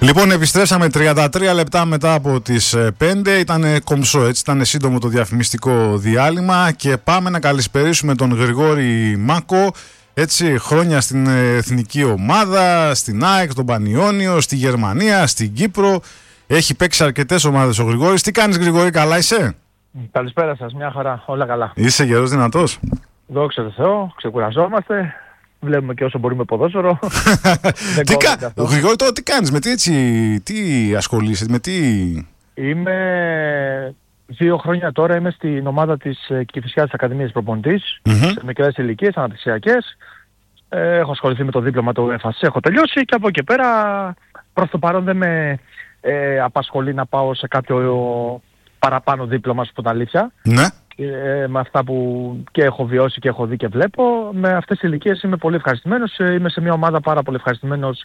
Λοιπόν, επιστρέψαμε 33 λεπτά μετά από τις 5. Ήταν κομψό, έτσι, ήταν σύντομο το διαφημιστικό διάλειμμα και πάμε να καλησπερίσουμε τον Γρηγόρη Μάκο. Έτσι, χρόνια στην εθνική ομάδα, στην ΑΕΚ, τον Πανιόνιο, στη Γερμανία, στην Κύπρο. Έχει παίξει αρκετές ομάδες ο Γρηγόρης. Τι κάνεις, Γρηγόρη, καλά είσαι? Καλησπέρα σας, μια χαρά, όλα καλά. Είσαι γερός δυνατός? Δόξα τω Θεώ, ξεκουραζόμαστε. Βλέπουμε και όσο μπορούμε ποδόσφαιρο. Γρηγόρη, τώρα τι κάνεις, με τι ασχολείσαι, με τι... Είμαι 2 χρόνια τώρα, είμαι στην ομάδα της Κηφισιάς Ακαδημίας Προπονητής, σε μικρές ηλικίες, αναπτυξιακές. Έχω ασχοληθεί με το δίπλωμα του ΕΦΑΣ, έχω τελειώσει και από εκεί πέρα προς το παρόν δεν με απασχολεί να πάω σε κάποιο παραπάνω δίπλωμα, σου πω την αλήθεια. Ναι. Με αυτά που και έχω βιώσει και έχω δει και βλέπω, με αυτές τις ηλικίες είμαι πολύ ευχαριστημένος. Είμαι σε μια ομάδα πάρα πολύ ευχαριστημένος,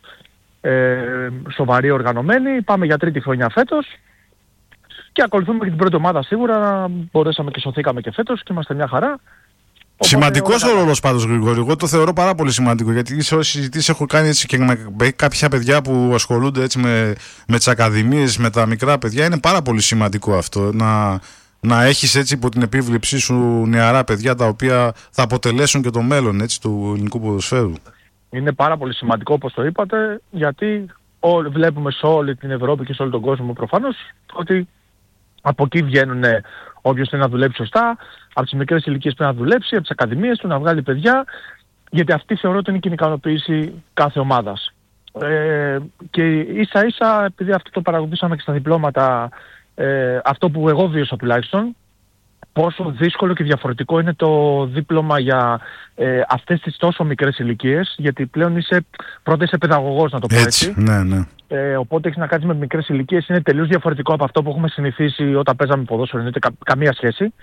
σοβαρή, οργανωμένη. Πάμε για 3η χρονιά φέτος και ακολουθούμε και την πρώτη ομάδα σίγουρα. Μπορέσαμε και σωθήκαμε και φέτος και είμαστε μια χαρά. Σημαντικός ο ρόλος πάντως, Γρηγόρη. Εγώ το θεωρώ πάρα πολύ σημαντικό, γιατί σε όσες συζητήσεις έχω κάνει έτσι και με κάποια παιδιά που ασχολούνται έτσι με τις ακαδημίες, με τα μικρά παιδιά, είναι πάρα πολύ σημαντικό αυτό. Να έχεις έτσι υπό την επίβλεψή σου νεαρά παιδιά τα οποία θα αποτελέσουν και το μέλλον, έτσι, του ελληνικού ποδοσφαίρου. Είναι πάρα πολύ σημαντικό, όπως το είπατε, γιατί βλέπουμε σε όλη την Ευρώπη και σε όλο τον κόσμο προφανώς ότι από εκεί βγαίνουν όποιος θέλει να δουλέψει σωστά, από τις μικρές ηλικίες πρέπει να δουλέψει, από τις ακαδημίες του να βγάλει παιδιά, γιατί αυτή θεωρώ ότι είναι και η ικανοποίηση κάθε ομάδας. Και ίσα ίσα, επειδή αυτό το παρακολουθήσαμε και στα διπλώματα, αυτό που εγώ βίωσα τουλάχιστον, πόσο δύσκολο και διαφορετικό είναι το δίπλωμα για αυτές τις τόσο μικρές ηλικίες, γιατί πλέον πρώτα είσαι παιδαγωγός, να το πω έτσι. Ναι. Οπότε έχεις να κάνεις με μικρές ηλικίες, είναι τελείως διαφορετικό από αυτό που έχουμε συνηθίσει όταν παίζαμε ποδόσφαιρο, δεν είναι καμία σχέση.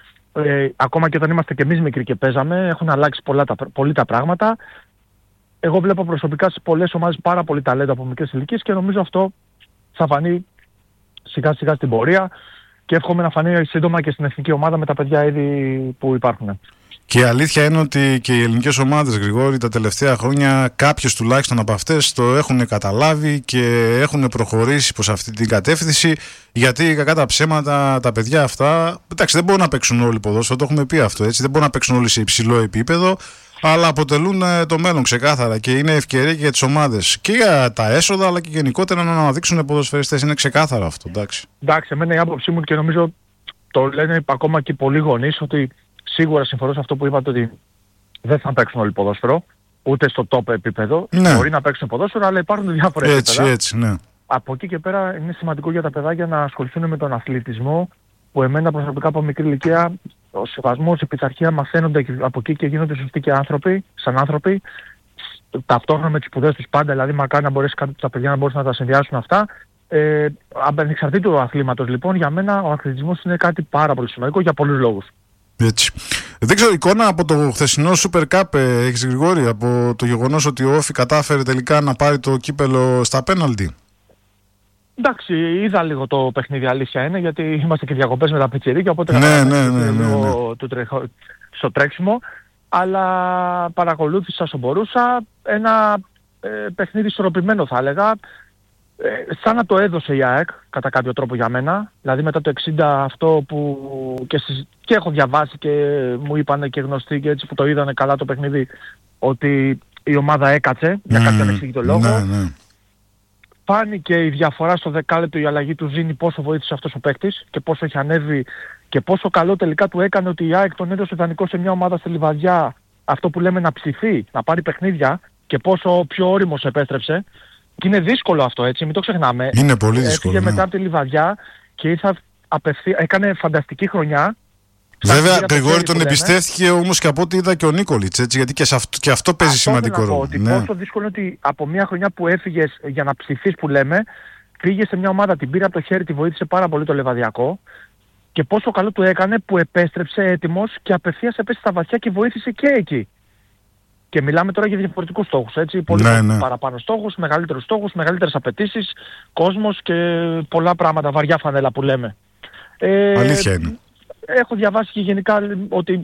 Ακόμα και όταν είμαστε και εμείς μικροί και παίζαμε, έχουν αλλάξει πολύ τα πράγματα. Εγώ βλέπω προσωπικά σε πολλές ομάδες πάρα πολύ ταλέντο από μικρές ηλικίες και νομίζω αυτό θα φανεί σιγά σιγά στην πορεία και εύχομαι να φανεί σύντομα και στην εθνική ομάδα με τα παιδιά ήδη που υπάρχουν. Και η αλήθεια είναι ότι και οι ελληνικές ομάδες, Γρηγόρη, τα τελευταία χρόνια κάποιες τουλάχιστον από αυτές το έχουν καταλάβει και έχουν προχωρήσει προς αυτή την κατεύθυνση, γιατί κακά τα ψέματα τα παιδιά αυτά, εντάξει, δεν μπορούν να παίξουν όλοι ποδόσφαιρο, το έχουμε πει αυτό, έτσι, δεν μπορούν να παίξουν όλοι σε υψηλό επίπεδο, αλλά αποτελούν το μέλλον ξεκάθαρα και είναι ευκαιρία και για τις ομάδες και για τα έσοδα, αλλά και γενικότερα να αναδείξουν ποδοσφαιριστές. Είναι ξεκάθαρο αυτό, εντάξει. Εντάξει, εμένα η άποψή μου και νομίζω το λένε ακόμα και πολλοί γονείς ότι σίγουρα συμφωνώ σε αυτό που είπατε ότι δεν θα παίξουν όλοι ποδόσφαιρο, ούτε στο top επίπεδο. Ναι. Μπορεί να παίξουν ποδόσφαιρο, αλλά υπάρχουν διάφορα επίπεδα. Έτσι, ναι. Από εκεί και πέρα είναι σημαντικό για τα παιδάκια να ασχοληθούν με τον αθλητισμό, που εμένα προσωπικά από μικρή ηλικία ο σεβασμός, η πειθαρχία μαθαίνονται από εκεί και γίνονται σωστοί και άνθρωποι, σαν άνθρωποι, ταυτόχρονα με τις σπουδές τους πάντα, δηλαδή μακάρι να μπορέσει κάποιο τα παιδιά να μπορέσουν να τα συνδυάσουν αυτά. Ανεξαρτήτου του αθλήματος λοιπόν, για μένα ο αθλητισμός είναι κάτι πάρα πολύ σημαντικό για πολλούς λόγους. Έτσι. Δεν ξέρω, εικόνα από το χθεσινό Super Cup έχεις, Γρηγόρη, από το γεγονός ότι ο Όφη κατάφερε τελικά να πάρει το κύπελο στα πέναλτι? Εντάξει, είδα λίγο το παιχνίδι, αλήθεια είναι, γιατί είμαστε και διακοπές με τα πιτσιρίκια, οπότε ναι. Στο τρέξιμο, αλλά παρακολούθησα όσο μπορούσα ένα παιχνίδι ισορροπημένο θα έλεγα, σαν να το έδωσε η ΑΕΚ κατά κάποιο τρόπο για μένα, δηλαδή μετά το 60 αυτό που και έχω διαβάσει και μου είπαν και γνωστοί και έτσι που το είδανε καλά το παιχνίδι, ότι η ομάδα έκατσε για κάποιον ανεξήγητο λόγο. Ναι. Φάνηκε η διαφορά στο δεκάλεπτο, η αλλαγή του Ζήνη, πόσο βοήθησε αυτός ο παίκτης και πόσο έχει ανέβει και πόσο καλό τελικά του έκανε ότι η ΑΕΚ τον έδωσε δανεικό σε μια ομάδα στη Λιβαδιά, αυτό που λέμε να ψηθεί, να πάρει παιχνίδια, και πόσο πιο όριμος επέστρεψε. Και είναι δύσκολο αυτό, έτσι, μην το ξεχνάμε. Είναι πολύ δύσκολο. Έφυγε μετά από τη Λιβαδιά και έκανε φανταστική χρονιά. Βέβαια, Γρηγόρη, τον εμπιστεύτηκε όμως και από ό,τι είδα και ο Νίκολιτς, έτσι, γιατί και αυτό παίζει σημαντικό ρόλο. Πόσο δύσκολο είναι ότι από μια χρονιά που έφυγες για να ψηθείς που λέμε, πήγε σε μια ομάδα, την πήρε από το χέρι, τη βοήθησε πάρα πολύ το Λεβαδιακό, και πόσο καλό του έκανε που επέστρεψε έτοιμος και απευθείας έπεσε στα βαθιά και βοήθησε και εκεί. Και μιλάμε τώρα για διαφορετικούς στόχους, έτσι, πολύ παραπάνω στόχους, μεγαλύτερους στόχους, μεγαλύτερες απαιτήσεις, κόσμος και πολλά πράγματα, βαριά φανέλα που λέμε. Αλήθεια είναι. Έχω διαβάσει και γενικά ότι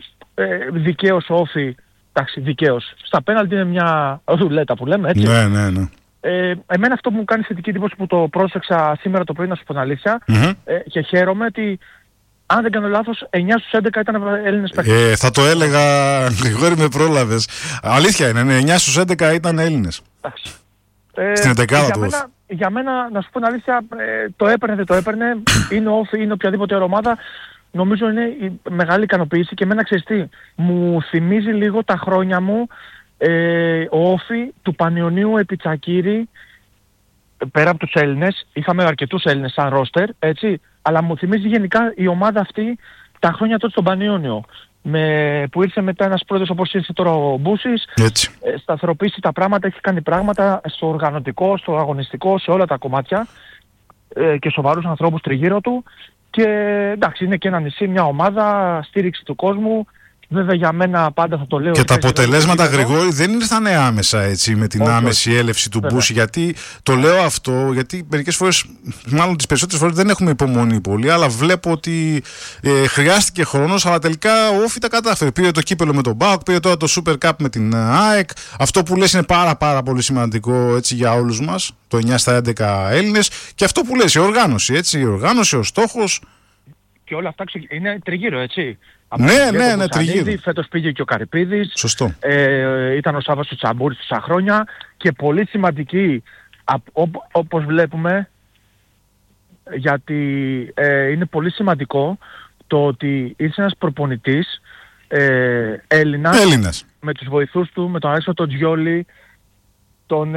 δικαίως ο Όφη, εντάξει, δικαίως, στα πέναλτι είναι μια ρουλέτα που λέμε, έτσι. Ναι. Εμένα αυτό που μου κάνει θετική εντύπωση που το πρόσεξα σήμερα το πρωί, να σου πω την αλήθεια, και χαίρομαι ότι αν δεν κάνω λάθος 9 στους 11 ήταν Έλληνες παίκτες. Θα το έλεγα, Γρηγόρη, με πρόλαβες. Αλήθεια είναι, 9 στους 11 ήταν Έλληνες. Εντάξει. Στην 11η του. Για μένα, να σου πω την αλήθεια, το έπαιρνε, δεν το έπαιρνε, είναι όφη, είναι οποιαδήποτε ομάδα. Νομίζω είναι η μεγάλη ικανοποίηση και εμένα, ξέρεις τι, μου θυμίζει λίγο τα χρόνια μου ο όφη του Πανιωνίου επί Τσακίρη, πέρα από τους Έλληνες. Είχαμε αρκετούς Έλληνες σαν ρόστερ, έτσι, αλλά μου θυμίζει γενικά η ομάδα αυτή τα χρόνια τότε στον Πανιώνιο. Που ήρθε μετά ένας πρόεδρος όπως ήρθε τώρα ο Μπούσης, σταθεροποιήσει τα πράγματα, έχει κάνει πράγματα στο οργανωτικό, στο αγωνιστικό, σε όλα τα κομμάτια και σοβαρούς ανθρώπους τριγύρω του. Και εντάξει, είναι και ένα νησί, μια ομάδα, στήριξη του κόσμου. Βέβαια για μένα πάντα θα το λέω. Και τα αποτελέσματα, Γρηγόρη, δεν ήρθαν άμεσα, έτσι, με την άμεση έλευση του Μπούση. Γιατί το λέω αυτό, γιατί μερικές φορές, μάλλον τις περισσότερες φορές δεν έχουμε υπομονή πολύ, αλλά βλέπω ότι χρειάστηκε χρόνος, αλλά τελικά ο Όφη τα κατάφερε. Πήρε το κύπελο με τον ΠΑΟΚ, πήρε τώρα το Super Cup με την ΑΕΚ. Αυτό που λες είναι πάρα πολύ σημαντικό, έτσι, για όλους μας, το 9 στα 11 Έλληνες. Και αυτό που λες, η οργάνωση, έτσι, η οργάνωση, ο στόχος. Και όλα αυτά είναι τριγύρω, έτσι. Ναι, τριγύρω. Φέτος πήγε και ο Καρυπίδης. Σωστό. Ήταν ο Σάββας ο Τσαμπούρης τόσα χρόνια. Και πολύ σημαντική, όπως βλέπουμε, γιατί είναι πολύ σημαντικό το ότι ήρθε ένας προπονητής Έλληνας με τους βοηθούς του, με τον Αλέξο τον Τζιόλη, τον...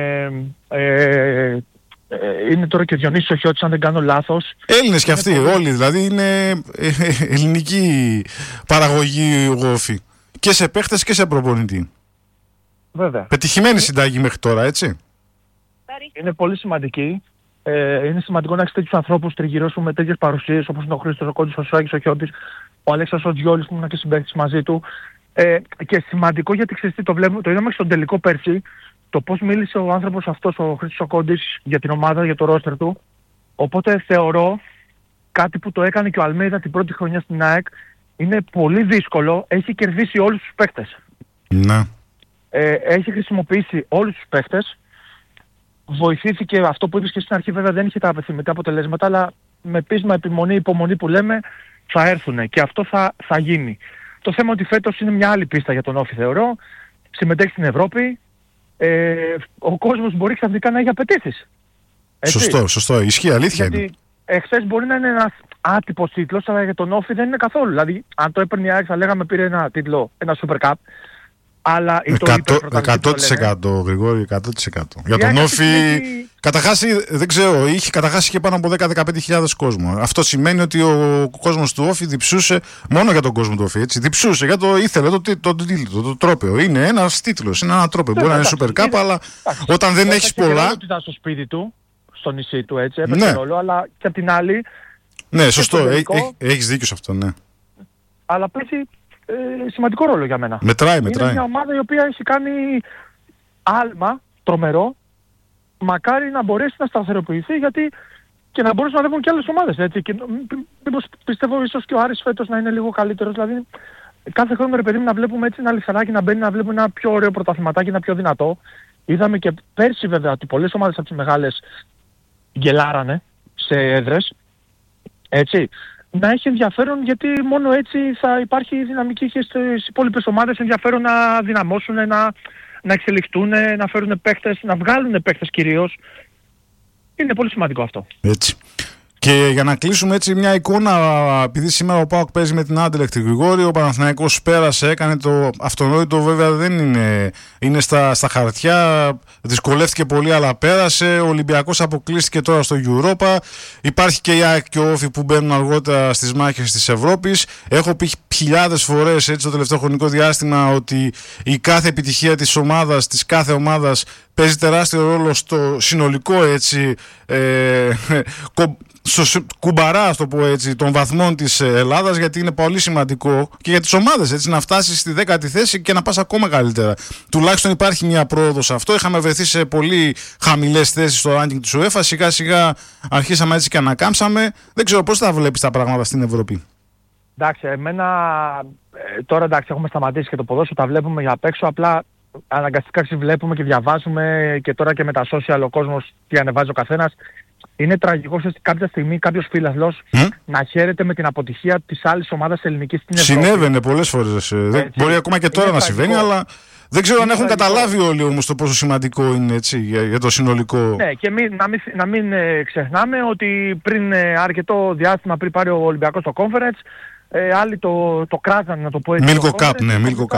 είναι τώρα και ο Διονύσης ο Χιώτης, αν δεν κάνω λάθος. Έλληνες και αυτοί, όλοι, δηλαδή είναι ελληνική παραγωγή Όφη. Και σε παίχτες και σε προπονητή. Βέβαια. Πετυχημένη συνταγή μέχρι τώρα, έτσι. Είναι πολύ σημαντική. Είναι σημαντικό να έχεις τέτοιους ανθρώπους τριγύρω σου με τέτοιες παρουσίες όπως είναι ο Χρήστος, ο Κόντης, ο Σουάκης, ο Χιώτης, ο Αλέξας ο Τζιόλης που ήμουν και συμπαίκτης μαζί του. Και σημαντικό γιατί ξέρεις τι, το είδαμε στον τελικό πέρσι. Το πώς μίλησε ο άνθρωπος αυτός, ο Χρήστος ο Κόντης, για την ομάδα, για το ρόστερ του. Οπότε θεωρώ κάτι που το έκανε και ο Αλμέιδα την πρώτη χρονιά στην ΑΕΚ. Είναι πολύ δύσκολο. Έχει κερδίσει όλους τους παίχτες. Ναι. Έχει χρησιμοποιήσει όλους τους παίχτες. Βοηθήθηκε αυτό που είπες και στην αρχή, βέβαια δεν είχε τα απευθυμητά αποτελέσματα, αλλά με πείσμα, επιμονή, υπομονή που λέμε θα έρθουν και αυτό θα γίνει. Το θέμα ότι φέτος είναι μια άλλη πίστα για τον Όφη, θεωρώ. Συμμετέχει στην Ευρώπη. Ο κόσμος μπορεί ξαφνικά να έχει απαιτήσεις. Σωστό. Ισχύει, αλήθεια γιατί είναι. Εχθές μπορεί να είναι ένας άτυπος τίτλος, αλλά για τον Όφη δεν είναι καθόλου. Δηλαδή, αν το έπαιρνε η ΑΕΚ θα λέγαμε πήρε ένα τίτλο, ένα Super Cup. Αλλά 100% Γρηγόρη, 100%. Για τον Όφη, καταχάσει, δεν ξέρω, είχε καταχάσει και πάνω από 10-15 κόσμο. Αυτό σημαίνει ότι ο κόσμος του Όφη διψούσε, μόνο για τον κόσμο του Όφη, έτσι, διψούσε, ήθελε το τίτλο, το τρόπαιο. Είναι ένας τίτλος, είναι ένα τρόπαιο. Μπορεί να είναι Super Cup, αλλά όταν δεν έχεις πολλά... Ότι ήταν στο σπίτι του, στο νησί του, έτσι, έπαιξε ρόλο, αλλά και απ' την άλλη... Ναι, σωστό, έχεις δίκιο σε αυτό, ναι. Αλλά παίζει σημαντικό ρόλο για μένα. Μετράει. Είναι μια ομάδα η οποία έχει κάνει άλμα τρομερό. Μακάρι να μπορέσει να σταθεροποιηθεί, γιατί και να μπορέσουν να ανέβουν και άλλες ομάδες. Έτσι. Και μήπως πιστεύω ίσως και ο Άρης φέτος να είναι λίγο καλύτερος. Δηλαδή κάθε χρόνο, ρε παιδί μου, να βλέπουμε έτσι ένα λιθαράκι να μπαίνει, να βλέπουμε ένα πιο ωραίο πρωταθληματάκι, ένα πιο δυνατό. Είδαμε και πέρσι βέβαια ότι πολλές ομάδες από τις μεγάλες γκελάρανε σε έδρες. Έτσι. Να έχει ενδιαφέρον, γιατί μόνο έτσι θα υπάρχει δυναμική και στις υπόλοιπες ομάδες, ενδιαφέρον να δυναμώσουν, να εξελιχθούν, να φέρουν παίχτες, να βγάλουν παίχτες κυρίως. Είναι πολύ σημαντικό αυτό. Έτσι. Και για να κλείσουμε έτσι μια εικόνα, επειδή σήμερα ο ΠΑΟΚ παίζει με την Άντερλεχτ, Γρηγόρη, ο Παναθηναϊκός πέρασε, έκανε το αυτονόητο, βέβαια δεν είναι στα χαρτιά, δυσκολεύτηκε πολύ αλλά πέρασε, ο Ολυμπιακός αποκλείστηκε τώρα στο Europa, υπάρχει και η ΑΕΚ και ο Όφη που μπαίνουν αργότερα στις μάχες της Ευρώπης. Έχω πει χιλιάδες φορές έτσι το τελευταίο χρονικό διάστημα ότι η κάθε επιτυχία της ομάδας, της κάθε ομάδας παίζει τεράστιο ρόλο στο συνολικό έτσι στο κουμπαρά, ας το πω έτσι, των βαθμών της Ελλάδας, γιατί είναι πολύ σημαντικό και για τις ομάδες έτσι, να φτάσεις στη 10η θέση και να πας ακόμα καλύτερα. Τουλάχιστον υπάρχει μια πρόοδος σε αυτό. Είχαμε βρεθεί σε πολύ χαμηλές θέσεις στο ranking της UEFA. Σιγά σιγά αρχίσαμε έτσι και ανακάμψαμε. Δεν ξέρω πώς θα βλέπεις τα πράγματα στην Ευρώπη. Εντάξει, εμένα τώρα εντάξει έχουμε σταματήσει και το ποδόσφαιρο, τα βλέπουμε για απ' έξω. Απλά αναγκαστικά βλέπουμε και διαβάζουμε και τώρα και με τα social ο κόσμος τι ανεβάζει ο καθένας. Είναι τραγικό σε κάποια στιγμή κάποιος φίλαθλος να χαίρεται με την αποτυχία της άλλης ομάδας ελληνικής στην Ευρώπη. Συνέβαινε πολλές φορές. Μπορεί ακόμα και τώρα να συμβαίνει, αλλά δεν ξέρω αν έχουν καταλάβει όλοι όμως το πόσο σημαντικό είναι, έτσι, για το συνολικό. Ναι, και να μην ξεχνάμε ότι πριν αρκετό διάστημα, πριν πάρει ο Ολυμπιακός το Conference, άλλοι το κράζαν, να το πω έτσι. Milko Cup, ναι, Milko Cup.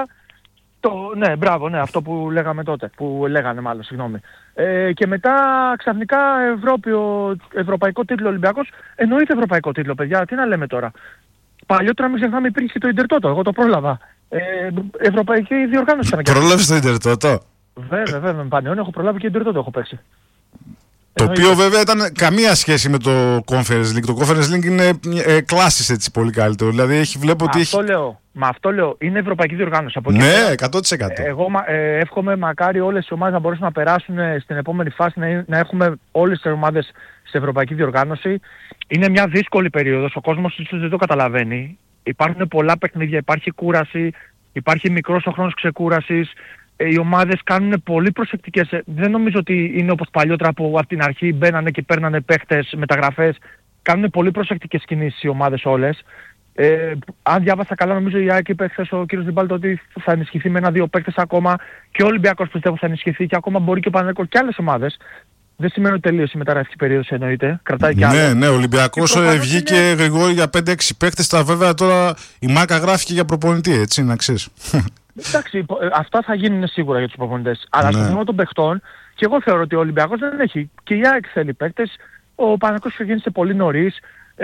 Ναι, μπράβο, ναι, αυτό που λέγαμε τότε, που λέγανε μάλλον, συγγνώμη. Και μετά ξαφνικά ευρωπαϊκό τίτλο Ολυμπιακός. Εννοείται ευρωπαϊκό τίτλο, παιδιά, τι να λέμε τώρα. Παλιότερα μην ξεχνάμε υπήρχε το Ιντερτότο, εγώ το πρόλαβα. Ευρωπαϊκή διοργάνωση ήταν. Πρόλαβες το Ιντερτότο? Βέβαια, με Πανιόνιο έχω προλάβει και Ιντερτότο έχω παίξει. Το οποίο βέβαια ήταν καμία σχέση με το Conference League. Το Conference League είναι κλάσεις έτσι πολύ καλύτερο. Δηλαδή βλέπω ότι έχει... Αυτό λέω, είναι ευρωπαϊκή διοργάνωση. Ναι, 100%. Εγώ εύχομαι μακάρι όλες οι ομάδες να μπορέσουν να περάσουν στην επόμενη φάση, να έχουμε όλες τις ομάδες σε ευρωπαϊκή διοργάνωση. Είναι μια δύσκολη περίοδος, ο κόσμος ίσως δεν το καταλαβαίνει. Υπάρχουν πολλά παιχνίδια, υπάρχει κούραση, υπάρχει μικρός ο χρόνος ξεκούρασης. Οι ομάδες κάνουν πολύ προσεκτικές. Δεν νομίζω ότι είναι όπως παλιότερα που από την αρχή μπαίνανε και παίρνανε παίχτες, μεταγραφές. Κάνουν πολύ προσεκτικές κινήσεις οι ομάδες όλες. Αν διάβασα καλά, νομίζω η ΑΕΚ είπε χθες ο κ. Διμπάλτο ότι θα ενισχυθεί με 1-2 παίκτες ακόμα, και ο Ολυμπιακός πιστεύω θα ενισχυθεί, και ακόμα μπορεί και ο Παναθηναϊκός και άλλες ομάδες. Δεν σημαίνει ότι τελείωσε η μεταγραφική περίοδος, εννοείται. Κρατάει και άλλα. Ναι, ο Ολυμπιακός βγήκε Γρηγόρη για 5-6 παίκτες. Τα βέβαια τώρα η Μάκα γράφει και για προπονητή, έτσι, να ξέρεις. Εντάξει, αυτά θα γίνουν σίγουρα για τους προπονητές. Αλλά στο θέμα των παιχτών, και εγώ θεωρώ ότι ο Ολυμπιακός δεν έχει. Και η ΑΕΚ θέλει παίκτες. Ο Παναθηναϊκός ξεκίνησε πολύ νωρίς.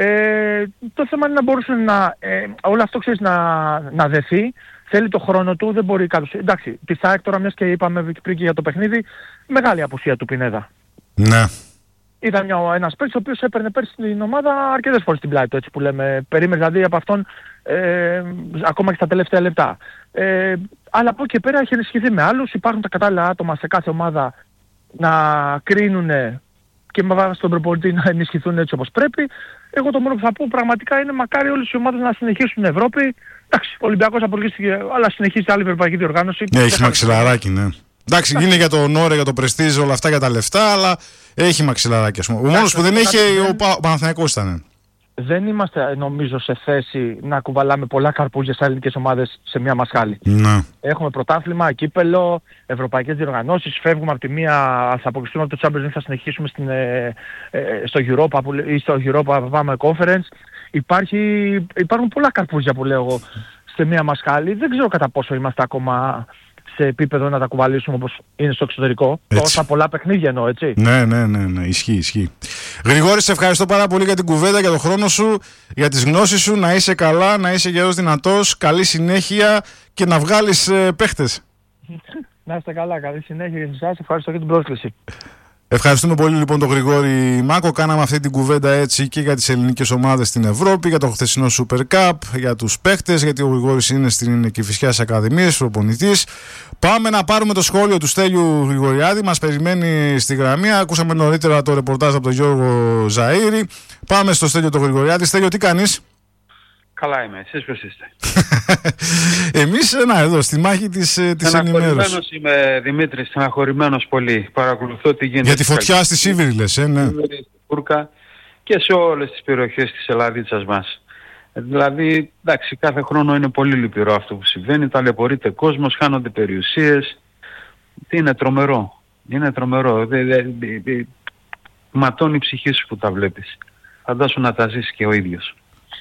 Το θέμα είναι να μπορούσαν όλο αυτό, ξέρεις, να δεθεί. Θέλει το χρόνο του, δεν μπορεί κάποιος. Εντάξει, τη ΑΕΚ τώρα, μιας και είπαμε πριν και για το παιχνίδι, μεγάλη απουσία του Πινέδα. Ναι. Ήταν ένας παίκτης ο οποίος έπαιρνε πέρσι στην ομάδα αρκετές φορές την πλάτη του, έτσι που λέμε. Περίμενε δηλαδή από αυτόν ακόμα και στα τελευταία λεπτά. Αλλά από εκεί και πέρα έχει ενισχυθεί με άλλους. Υπάρχουν τα κατάλληλα άτομα σε κάθε ομάδα να κρίνουν και με βάση τον προπονητή να ενισχυθούν έτσι όπως πρέπει. Εγώ το μόνο που θα πω πραγματικά είναι μακάρι όλες οι ομάδες να συνεχίσουν στην Ευρώπη. Εντάξει, ο Ολυμπιακός απολύστηκε, αλλά συνεχίζει άλλη ευρωπαϊκή διοργάνωση. Ναι, έχει μαξιλαράκι, ναι. Εντάξει, γίνει για το όνορε, για το πρεστίζ, όλα αυτά για τα λεφτά, αλλά έχει μαξιλαράκι, ας πούμε. Ο μόνος που δεν έχει ο Παναθηναϊκός ήταν. Δεν είμαστε, νομίζω, σε θέση να κουβαλάμε πολλά καρπούζια σε ελληνικές ομάδες σε μια μασχάλη. Να. Έχουμε πρωτάθλημα, κύπελο, ευρωπαϊκές διοργανώσεις, φεύγουμε από τη μία, θα αποκλειστούμε από το Champions League, θα συνεχίσουμε στο Europa ή στο Europa πάμε Conference. Υπάρχουν πολλά καρπούζια που λέω εγώ σε μια μασχάλη. Δεν ξέρω κατά πόσο είμαστε ακόμα σε επίπεδο να τα κουβαλήσουμε όπως είναι στο εξωτερικό. Τόσα πολλά παιχνίδια εννοώ, έτσι. Ναι, ισχύει. Γρηγόρη, σε ευχαριστώ πάρα πολύ για την κουβέντα, για τον χρόνο σου, για τις γνώσεις σου. Να είσαι καλά, να είσαι γερός δυνατός, καλή συνέχεια και να βγάλεις παίχτες. Να είστε καλά, καλή συνέχεια και σας ευχαριστώ για την πρόσκληση. Ευχαριστούμε πολύ λοιπόν τον Γρηγόρη Μάκο. Κάναμε αυτή την κουβέντα έτσι και για τις ελληνικές ομάδες στην Ευρώπη, για το χθεσινό Super Cup, για τους παίχτες, γιατί ο Γρηγόρης είναι στην Κηφισιάς Ακαδημίας, προπονητής. Πάμε να πάρουμε το σχόλιο του Στέλιου Γρηγοριάδη. Μας περιμένει στη γραμμή. Ακούσαμε νωρίτερα το ρεπορτάζ από τον Γιώργο Ζαΐρη. Πάμε στο Στέλιο τον Γρηγοριάδη. Στέλιο, τι κάνεις? Καλά είμαι. Εσείς ποιος είστε? Εμείς εδώ στη μάχη της ενημέρωσης. Στεναχωρημένος είμαι, Δημήτρη, στεναχωρημένος πολύ. Παρακολουθώ τι γίνεται. Για τη φωτιά στη Σίβηρη λες, ναι. Στη Κούρκα και σε όλες τις περιοχές της Ελλάδιτσας μας. Δηλαδή, εντάξει, κάθε χρόνο είναι πολύ λυπηρό αυτό που συμβαίνει. Ταλαιπωρείται κόσμος, χάνονται περιουσίες. Είναι τρομερό. Είναι τρομερό. Ματώνει η ψυχή σου που τα βλέπεις. Φαντάσου να τα ζεις και ο ίδιος.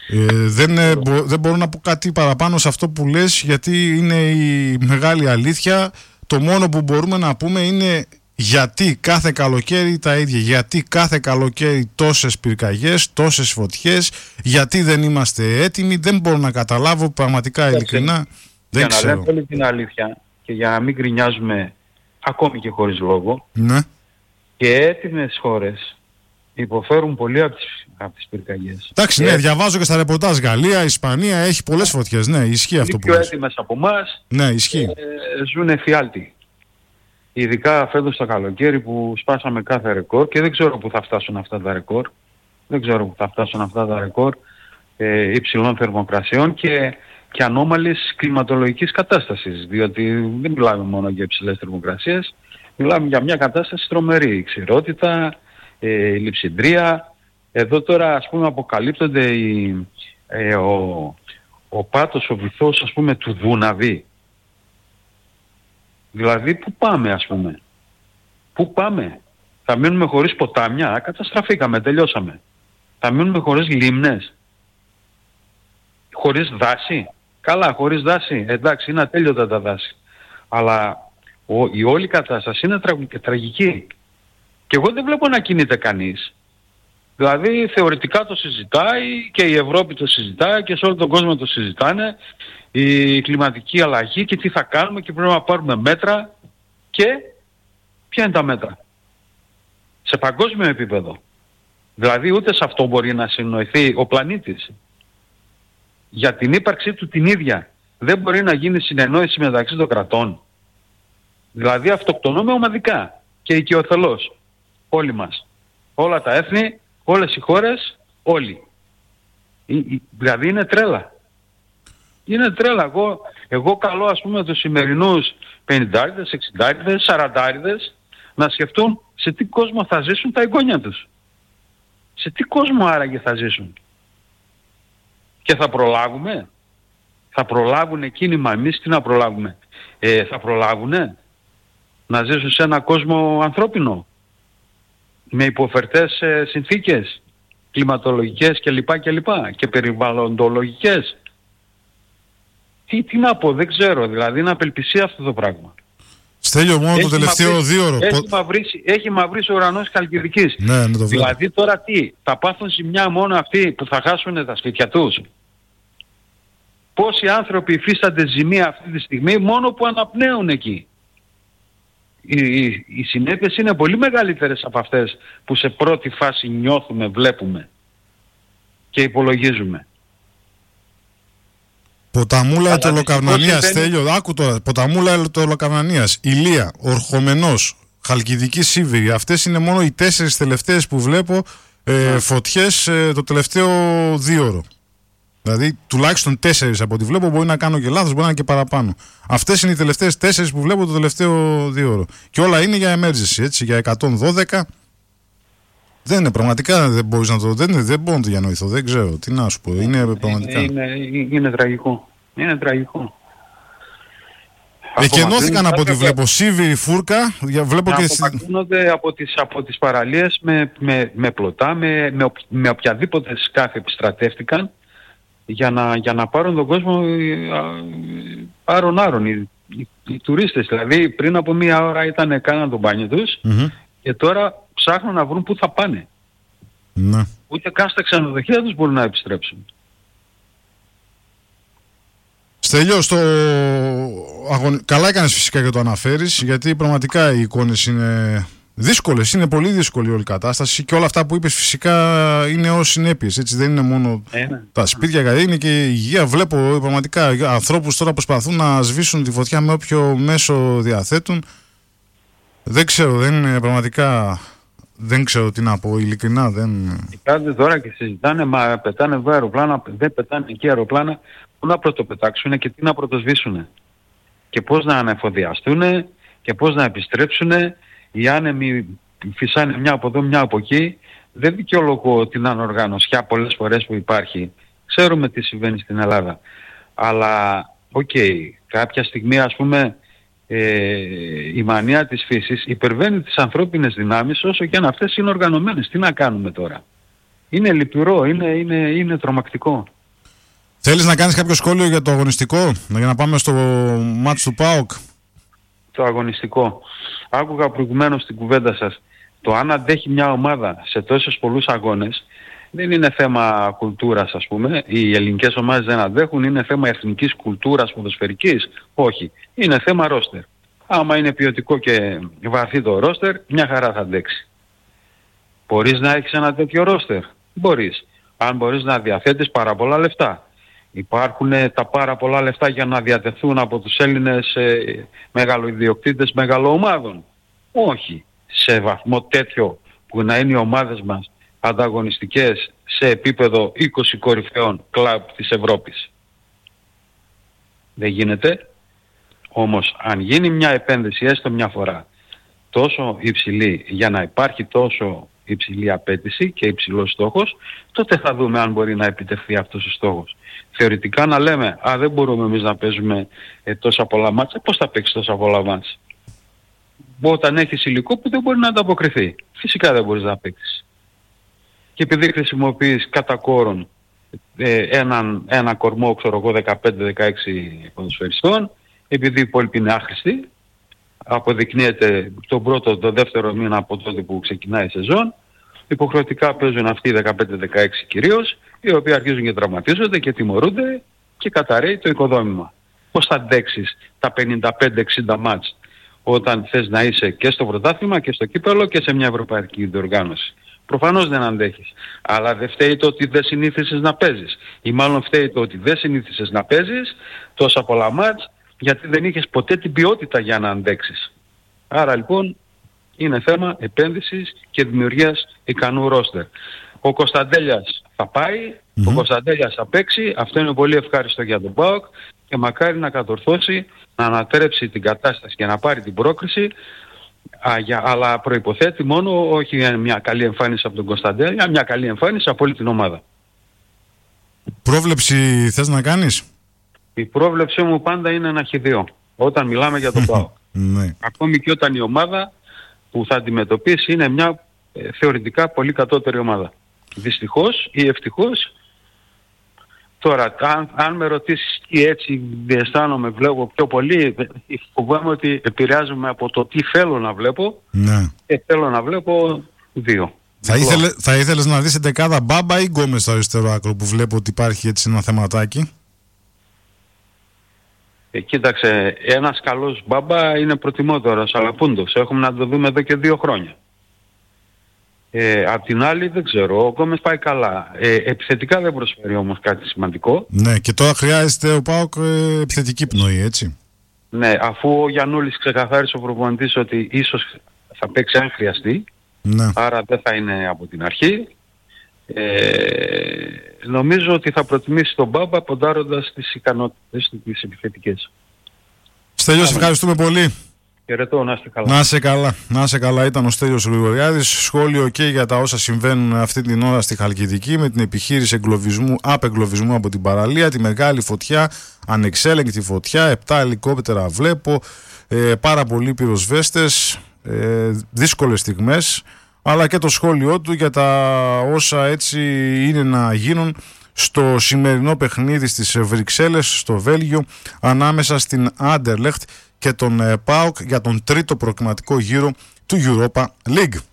Δεν μπορώ να πω κάτι παραπάνω σε αυτό που λες, γιατί είναι η μεγάλη αλήθεια. Το μόνο που μπορούμε να πούμε είναι γιατί κάθε καλοκαίρι τα ίδια, γιατί κάθε καλοκαίρι τόσες πυρκαγιές, τόσες φωτιές, γιατί δεν είμαστε έτοιμοι. Δεν μπορώ να καταλάβω πραγματικά, ειλικρινά. Δεν ξέρω. Για να λέμε όλη την αλήθεια και για να μην γκρινιάζουμε ακόμη και χωρίς λόγο, ναι. Και έτοιμες χώρες υποφέρουν πολύ από τις πυρκαγιές. Εντάξει, ναι, διαβάζω και στα ρεπορτάζ Γαλλία, Ισπανία, έχει πολλές φωτιές. Ναι, ισχύει αυτό που λες. Οι πιο έτοιμες από εμάς, ναι, ισχύει. Ζουν εφιάλτοι. Ειδικά φέτος το καλοκαίρι που σπάσαμε κάθε ρεκόρ και δεν ξέρω πού θα φτάσουν αυτά τα ρεκόρ. Δεν ξέρω πού θα φτάσουν αυτά τα ρεκόρ υψηλών θερμοκρασιών και και ανώμαλης κλιματολογικής κατάστασης, διότι δεν μιλάμε μόνο για υψηλές θερμοκρασίες, μιλάμε για μια κατάσταση τρομερή, η ξηρότητα, η λειψιδρία. Εδώ τώρα ας πούμε αποκαλύπτονται ο πάτος, ο βυθός ας πούμε του Δούναβη. Δηλαδή πού πάμε ας πούμε, πού πάμε, θα μείνουμε χωρίς ποτάμια, καταστραφήκαμε, τελειώσαμε. Θα μείνουμε χωρίς λίμνες, χωρίς δάση. Καλά, χωρίς δάση, εντάξει, είναι ατέλειωτα τα δάση. Αλλά η όλη κατάσταση είναι τραγική. Και εγώ δεν βλέπω να κινείται κανείς. Δηλαδή θεωρητικά το συζητάει και η Ευρώπη το συζητάει και σε όλο τον κόσμο το συζητάνε. Η κλιματική αλλαγή και τι θα κάνουμε και πρέπει να πάρουμε μέτρα. Και ποια είναι τα μέτρα? Σε παγκόσμιο επίπεδο. Δηλαδή ούτε σε αυτό μπορεί να συνοηθεί ο πλανήτης. Για την ύπαρξή του την ίδια δεν μπορεί να γίνει συνεννόηση μεταξύ των κρατών. Δηλαδή αυτοκτονούμε ομαδικά και οικειοθελώς. Όλοι μας. Όλα τα έθνη, όλες οι χώρες, όλοι. Δηλαδή είναι τρέλα. Είναι τρέλα. Εγώ καλώ ας πούμε τους σημερινούς 50'άδες, 60'άδες, 40'άδες να σκεφτούν σε τι κόσμο θα ζήσουν τα εγγόνια τους. Σε τι κόσμο άραγε θα ζήσουν? Και θα προλάβουμε? Θα προλάβουν εκείνοι, μα εμείς τι να προλάβουμε? Θα προλάβουνε να ζήσουν σε ένα κόσμο ανθρώπινο με υποφερτές συνθήκες κλιματολογικές κλπ. Και περιβαλλοντολογικές? Τι να πω, δεν ξέρω. Δηλαδή είναι απελπισία αυτό το πράγμα. Στέλιο, μόνο το τελευταίο 2ωρο. Έχει μαυρίσει ο ουρανός Χαλκιδικής. Ναι, το δηλαδή τώρα τι, θα πάθουν ζημιά μόνο αυτοί που θα χάσουν τα σπίτια τους? Πόσοι άνθρωποι υφίστανται ζημία αυτή τη στιγμή μόνο που αναπνέουν εκεί? Οι συνέπειες είναι πολύ μεγαλύτερες από αυτές που σε πρώτη φάση νιώθουμε, βλέπουμε και υπολογίζουμε. Ποταμούλα Ετωλοκαρνανίας, Στέλιο, άκου τώρα. Ποταμούλα Ετωλοκαρνανίας, Ηλία, Ορχομενός, Χαλκιδική, Σίβηρη. Αυτές είναι μόνο οι 4 τελευταίες που βλέπω φωτιές το τελευταίο 2ωρο. Δηλαδή τουλάχιστον 4 από ό,τι βλέπω, μπορεί να κάνω και λάθος, μπορεί να είναι και παραπάνω. Αυτές είναι οι τελευταίες 4 που βλέπω το τελευταίο 2ωρο. Και όλα είναι για emergency, έτσι, για 112. Δεν είναι πραγματικά, δεν μπορείς να το. Δεν μπορώ να το διανοηθώ, δεν ξέρω τι να σου πω. Είναι πραγματικά. Είναι τραγικό. Είναι τραγικό. Εκενώθηκαν από ό,τι βλέπω. Σίβηρη, Φούρκα. Βλέπω και απομακρύνονται από τις παραλίες με πλωτά, με οποιαδήποτε σκάφη επιστρατεύτηκαν για να πάρουν τον κόσμο άρον-άρον. Οι τουρίστες δηλαδή πριν από μία ώρα κάναν το μπάνιο τους και τώρα ψάχνουν να βρουν πού θα πάνε. Ναι. Ούτε καν στα ξενοδοχεία τους μπορούν να επιστρέψουν. Στέλιο, καλά έκανες φυσικά και το αναφέρεις, γιατί πραγματικά οι εικόνες είναι δύσκολες, είναι πολύ δύσκολη όλη η κατάσταση και όλα αυτά που είπες φυσικά είναι ως συνέπειες, έτσι, δεν είναι μόνο τα σπίτια, είναι και η υγεία. Βλέπω πραγματικά ανθρώπους τώρα προσπαθούν να σβήσουν τη φωτιά με όποιο μέσο διαθέτουν. Δεν ξέρω, δεν είναι πραγματικά, δεν ξέρω τι να πω, ειλικρινά δεν... Κοιτάτε τώρα και συζητάνε, μα πετάνε εδώ αεροπλάνα, δεν πετάνε εκεί αεροπλάνα, πού να πρωτοπετάξουν και τι να πρωτοσβήσουν και πώς να ανεφοδιαστούν και πώς να επιστρέψουν. Οι άνεμοι φυσάνε μια από εδώ, μια από εκεί. Δεν δικαιολογώ την ανοργανωσιά πολλές φορές που υπάρχει. Ξέρουμε τι συμβαίνει στην Ελλάδα. Αλλά, κάποια στιγμή ας πούμε η μανία της φύσης υπερβαίνει τις ανθρώπινες δυνάμεις όσο και αν αυτές είναι οργανωμένες. Τι να κάνουμε τώρα? Είναι λυπηρό, είναι τρομακτικό. Θέλεις να κάνεις κάποιο σχόλιο για το αγωνιστικό, για να πάμε στο μάτς του ΠΑΟΚ? Το αγωνιστικό. Άκουγα προηγουμένως την κουβέντα σας. Το αν αντέχει μια ομάδα σε τόσους πολλούς αγώνες δεν είναι θέμα κουλτούρας, ας πούμε. Οι ελληνικές ομάδες δεν αντέχουν, είναι θέμα εθνικής κουλτούρας ποδοσφαιρικής. Όχι. Είναι θέμα ρόστερ. Άμα είναι ποιοτικό και βαθύ το ρόστερ, μια χαρά θα αντέξει. Μπορείς να έχεις ένα τέτοιο ρόστερ? Μπορείς. Αν μπορείς να διαθέτεις πάρα πολλά λεφτά. Υπάρχουν τα πάρα πολλά λεφτά για να διατεθούν από τους Έλληνες μεγαλοειδιοκτήτες μεγαλοομάδων? Όχι. Σε βαθμό τέτοιο που να είναι οι ομάδες μας ανταγωνιστικές σε επίπεδο 20 κορυφαίων κλαμπ της Ευρώπης. Δεν γίνεται. Όμως αν γίνει μια επένδυση έστω μια φορά τόσο υψηλή για να υπάρχει τόσο υψηλή απέτηση και υψηλός στόχος, τότε θα δούμε αν μπορεί να επιτευχθεί αυτός ο στόχος. Θεωρητικά να λέμε, δεν μπορούμε εμείς να παίζουμε τόσα πολλά μάτσα, πώς θα παίξεις τόσα πολλά μάτσα? Όταν έχεις υλικό που δεν μπορεί να ανταποκριθεί. Φυσικά δεν μπορείς να παίξεις. Και επειδή χρησιμοποιείς κατά κόρον ένα κορμό, ξέρω εγώ, 15-16 ποδοσφαιριστών, επειδή οι υπόλοιποι είναι άχρηστοι, αποδεικνύεται τον πρώτο, τον δεύτερο μήνα από τότε που ξεκινάει η σεζόν, υποχρεωτικά παίζουν αυτοί οι 15-16 κυρίως, οι οποίοι αρχίζουν και τραυματίζονται και τιμωρούνται και καταρρέει το οικοδόμημα. Πώς θα αντέξεις τα 55-60 μάτς όταν θες να είσαι και στο πρωτάθλημα και στο κύπελλο και σε μια ευρωπαϊκή διοργάνωση? Προφανώς δεν αντέχεις. Αλλά δεν φταίει το ότι δεν συνήθισες να παίζεις. Ή μάλλον φταίει το ότι δεν συνήθισες να παίζεις τόσα πολλά μάτς, γιατί δεν είχες ποτέ την ποιότητα για να αντέξεις. Άρα λοιπόν είναι θέμα επένδυσης και δημιουργίας ικανού ρόστερ. Ο Κωνσταντέλιας θα πάει, ο Κωνσταντέλιας θα παίξει, αυτό είναι πολύ ευχάριστο για τον ΠΑΟΚ και μακάρι να κατορθώσει να ανατρέψει την κατάσταση και να πάρει την πρόκριση, αλλά προϋποθέτει μόνο όχι μια καλή εμφάνιση από τον Κωνσταντέλια, μια καλή εμφάνιση από όλη την ομάδα. Πρόβλεψη θες να κάνεις? Η πρόβλεψή μου πάντα είναι ένα χ2 όταν μιλάμε για τον ΠΑΟΚ. Ναι. Ακόμη και όταν η ομάδα που θα αντιμετωπίσει είναι μια θεωρητικά πολύ κατώτερη ομάδα. Δυστυχώς ή ευτυχώς. Τώρα, αν με ρωτήσεις τι έτσι αισθάνομαι, βλέπω πιο πολύ, φοβάμαι ότι επηρεάζομαι από το τι θέλω να βλέπω. Ναι. Θέλω να βλέπω 2. Θα ήθελες να δεις εντεκάδα Μπάμπα ή Γκόμες στο αριστερό άκρο, που βλέπω ότι υπάρχει έτσι ένα θεματάκι? Κοίταξε, ένας καλός Μπάμπα είναι προτιμότερος, αλλά πούντος. Έχουμε να το δούμε εδώ και 2 χρόνια. Απ' την άλλη δεν ξέρω, ο Γκόμες πάει καλά. Επιθετικά δεν προσφέρει όμως κάτι σημαντικό. Ναι, και τώρα χρειάζεται ο ΠΑΟΚ επιθετική πνοή, έτσι. Ναι, αφού ο Γιαννούλης ξεκαθάρισε ο προπονητής ότι ίσως θα παίξει αν χρειαστεί, ναι. Άρα δεν θα είναι από την αρχή. Νομίζω ότι θα προτιμήσει τον Μπάμπα ποντάροντας τις ικανότητες του, τις επιθετικές. Στέλιος, ευχαριστούμε πολύ. Χαιρετώ, να είστε καλά. Να είσαι καλά, ήταν ο Στέλιος Γρηγοριάδης. Σχόλιο και για τα όσα συμβαίνουν αυτή την ώρα στη Χαλκιδική με την επιχείρηση απεγκλωβισμού από την παραλία, τη μεγάλη φωτιά, ανεξέλεγκτη φωτιά, 7 ελικόπτερα βλέπω, πάρα πολλοί πυροσβέστες, δύσκολες στιγμές, αλλά και το σχόλιο του για τα όσα έτσι είναι να γίνουν στο σημερινό παιχνίδι στις Βρυξέλλες, στο Βέλγιο, ανάμεσα στην Άντερλεχτ και τον ΠΑΟΚ για τον τρίτο προκριματικό γύρο του Europa League.